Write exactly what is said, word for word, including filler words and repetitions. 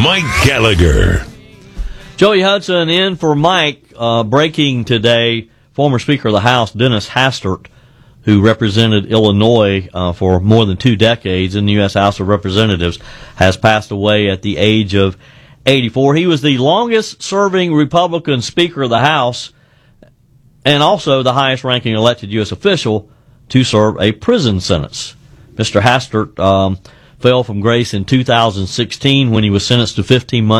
Mike Gallagher. Joey Hudson in for Mike. Uh, breaking today, former Speaker of the House Dennis Hastert, who represented Illinois uh, for more than two decades in the U S House of Representatives, has passed away at the age of eighty-four. He was the longest-serving Republican Speaker of the House and also the highest-ranking elected U S official to serve a prison sentence. Mister Hastert um, fell from grace in two thousand sixteen when he was sentenced to fifteen months